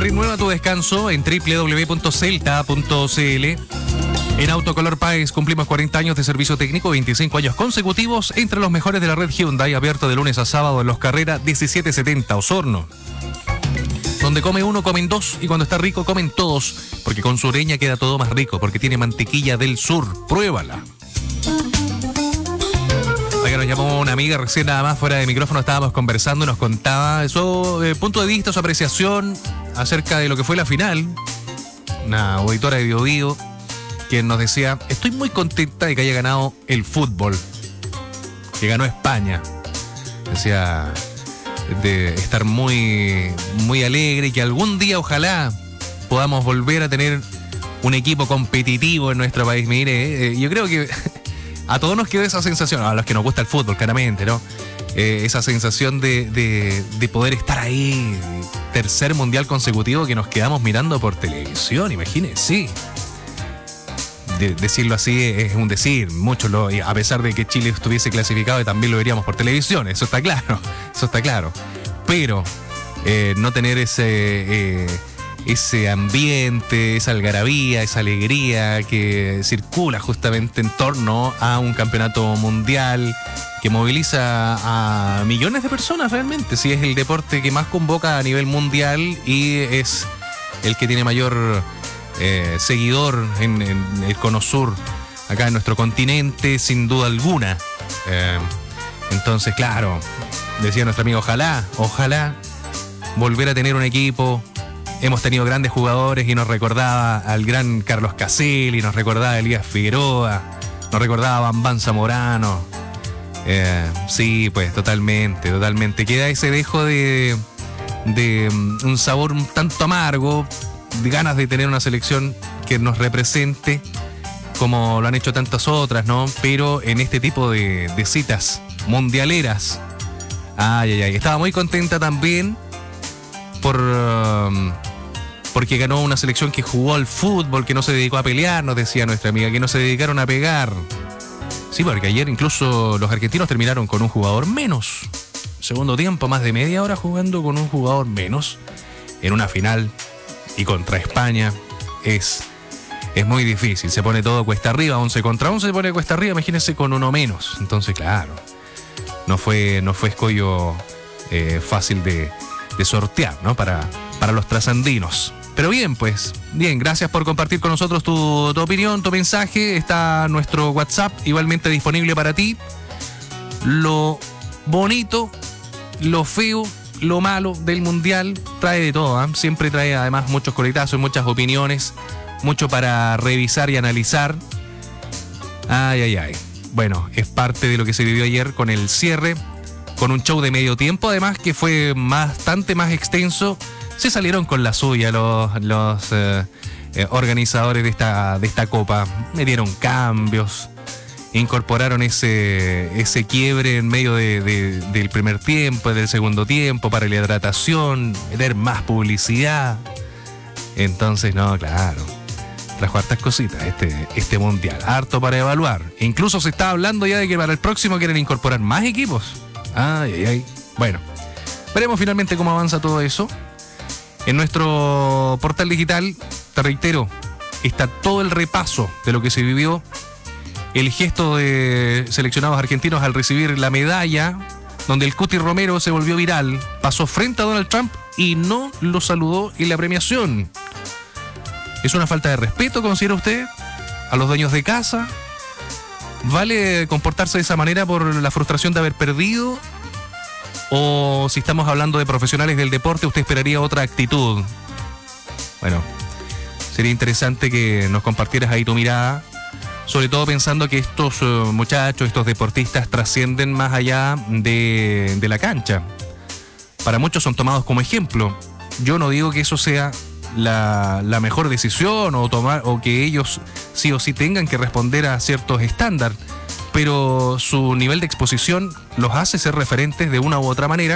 Renueva tu descanso en www.celta.cl. En Autocolor Páez cumplimos 40 años de servicio técnico, 25 años consecutivos entre los mejores de la red Hyundai, abierto de lunes a sábado en Los Carreras 1770, Osorno. Donde come uno, comen dos, y cuando está rico, comen todos, porque con Sureña queda todo más rico, porque tiene mantequilla del sur. Pruébala. Oiga, nos llamó una amiga recién, nada más fuera de micrófono, estábamos conversando, nos contaba su punto de vista, su apreciación acerca de lo que fue la final. Una auditora de Bio Bio, quien nos decía: estoy muy contenta de que haya ganado el fútbol, que ganó España. Decía de estar muy, muy alegre y que algún día ojalá podamos volver a tener un equipo competitivo en nuestro país. Mire, yo creo que a todos nos quedó esa sensación, a los que nos gusta el fútbol, claramente, ¿no? Esa sensación de poder estar ahí, tercer mundial consecutivo que nos quedamos mirando por televisión, imagínense. Sí. Decirlo así es un decir, muchos a pesar de que Chile estuviese clasificado, también lo veríamos por televisión, eso está claro, pero no tener ese ambiente, esa algarabía, esa alegría que circula justamente en torno a un campeonato mundial que moviliza a millones de personas realmente. Sí, es el deporte que más convoca a nivel mundial y es el que tiene mayor seguidor en el cono sur, acá en nuestro continente, sin duda alguna. Entonces, claro, decía nuestro amigo, ojalá volver a tener un equipo. Hemos tenido grandes jugadores y nos recordaba al gran Carlos Caselli, nos recordaba a Elías Figueroa, nos recordaba a Bambán Zamorano. Sí, pues totalmente. Queda ese dejo de un sabor un tanto amargo, de ganas de tener una selección que nos represente como lo han hecho tantas otras, ¿no? Pero en este tipo de citas mundialeras. Estaba muy contenta también porque ganó una selección que jugó al fútbol, que no se dedicó a pelear, nos decía nuestra amiga, que no se dedicaron a pegar. Sí, porque ayer incluso los argentinos terminaron con un jugador menos. Segundo tiempo, más de media hora jugando con un jugador menos en una final. Y contra España es muy difícil, se pone todo cuesta arriba, 11 contra 11 se pone cuesta arriba, imagínense con uno menos. Entonces, claro, no fue escollo fácil de sortear, ¿no? Para los trasandinos. Pero bien, gracias por compartir con nosotros tu opinión, tu mensaje. Está nuestro WhatsApp igualmente disponible para ti. Lo bonito, lo feo, lo malo del mundial, trae de todo, ¿eh? Siempre trae además muchos coletazos, muchas opiniones, mucho para revisar y analizar. Bueno, es parte de lo que se vivió ayer con el cierre, con un show de medio tiempo, además que fue bastante más extenso. Se salieron con la suya los organizadores de esta copa. Metieron cambios, incorporaron ese quiebre en medio del primer tiempo, del segundo tiempo, para la hidratación, meter más publicidad. Entonces, no, claro, trajo hartas cositas este mundial, harto para evaluar. E incluso se está hablando ya de que para el próximo quieren incorporar más equipos. Bueno, veremos finalmente cómo avanza todo eso. En nuestro portal digital, te reitero, está todo el repaso de lo que se vivió. El gesto de seleccionados argentinos al recibir la medalla, donde el Cuti Romero se volvió viral, pasó frente a Donald Trump y no lo saludó en la premiación. ¿Es una falta de respeto, considera usted, a los dueños de casa? ¿Vale comportarse de esa manera por la frustración de haber perdido? ¿O si estamos hablando de profesionales del deporte, usted esperaría otra actitud? Bueno, sería interesante que nos compartieras ahí tu mirada, sobre todo pensando que estos muchachos, estos deportistas trascienden más allá de la cancha. Para muchos son tomados como ejemplo. Yo no digo que eso sea la mejor decisión o que ellos sí o sí tengan que responder a ciertos estándares, pero su nivel de exposición los hace ser referentes de una u otra manera